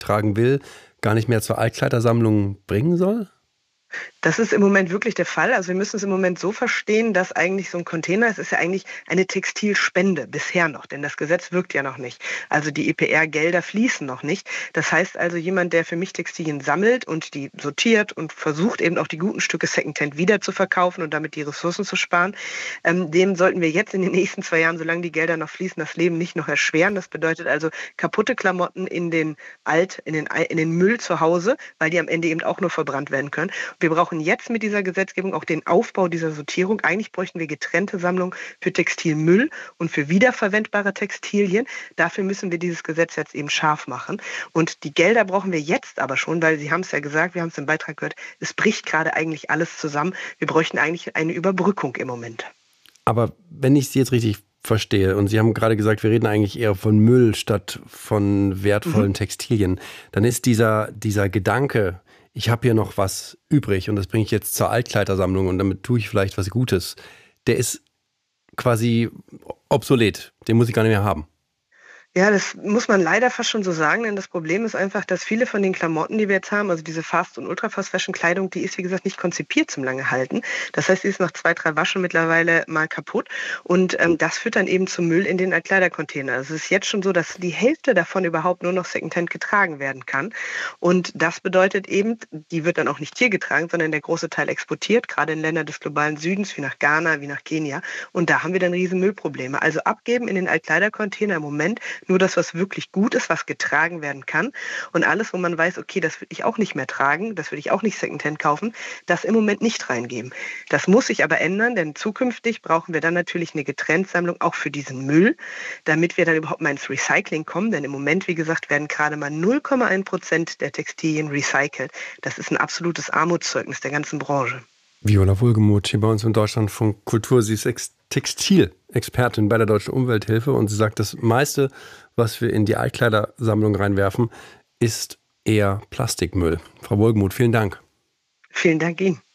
tragen will, gar nicht mehr zur Altkleidersammlung bringen soll? Das ist im Moment wirklich der Fall. Also wir müssen es im Moment so verstehen, dass eigentlich so ein Container, es ist ja eigentlich eine Textilspende bisher noch, denn das Gesetz wirkt ja noch nicht. Also die EPR-Gelder fließen noch nicht. Das heißt also, jemand, der für mich Textilien sammelt und die sortiert und versucht eben auch die guten Stücke Secondhand wieder zu verkaufen und damit die Ressourcen zu sparen, dem sollten wir jetzt in den nächsten 2 Jahren, solange die Gelder noch fließen, das Leben nicht noch erschweren. Das bedeutet also kaputte Klamotten in den Müll zu Hause, weil die am Ende eben auch nur verbrannt werden können. Wir brauchen jetzt mit dieser Gesetzgebung auch den Aufbau dieser Sortierung. Eigentlich bräuchten wir getrennte Sammlungen für Textilmüll und für wiederverwendbare Textilien. Dafür müssen wir dieses Gesetz jetzt eben scharf machen. Und die Gelder brauchen wir jetzt aber schon, weil Sie haben es ja gesagt, wir haben es im Beitrag gehört, es bricht gerade eigentlich alles zusammen. Wir bräuchten eigentlich eine Überbrückung im Moment. Aber wenn ich Sie jetzt richtig verstehe, und Sie haben gerade gesagt, wir reden eigentlich eher von Müll statt von wertvollen Textilien, dann ist dieser Gedanke, ich habe hier noch was übrig und das bringe ich jetzt zur Altkleidersammlung und damit tue ich vielleicht was Gutes, der ist quasi obsolet. Den muss ich gar nicht mehr haben. Ja, das muss man leider fast schon so sagen, denn das Problem ist einfach, dass viele von den Klamotten, die wir jetzt haben, also diese Fast- und Ultra-Fast-Fashion-Kleidung, die ist, wie gesagt, nicht konzipiert zum lange halten. Das heißt, die ist nach 2, 3 Waschen mittlerweile mal kaputt und das führt dann eben zum Müll in den Altkleidercontainer. Also es ist jetzt schon so, dass die Hälfte davon überhaupt nur noch Secondhand getragen werden kann und das bedeutet eben, die wird dann auch nicht hier getragen, sondern der große Teil exportiert, gerade in Länder des globalen Südens, wie nach Ghana, wie nach Kenia und da haben wir dann riesen Müllprobleme. Also abgeben in den Altkleidercontainer im Moment nur das, was wirklich gut ist, was getragen werden kann. Und alles, wo man weiß, okay, das würde ich auch nicht mehr tragen, das würde ich auch nicht Secondhand kaufen, das im Moment nicht reingeben. Das muss sich aber ändern, denn zukünftig brauchen wir dann natürlich eine Getrenntsammlung auch für diesen Müll, damit wir dann überhaupt mal ins Recycling kommen. Denn im Moment, wie gesagt, werden gerade mal 0,1% der Textilien recycelt. Das ist ein absolutes Armutszeugnis der ganzen Branche. Viola Wohlgemuth hier bei uns in Deutschlandfunk Kultur. Sie ist Textilexpertin bei der Deutschen Umwelthilfe und sie sagt, das meiste, was wir in die Altkleidersammlung reinwerfen, ist eher Plastikmüll. Frau Wohlgemuth, vielen Dank. Vielen Dank Ihnen.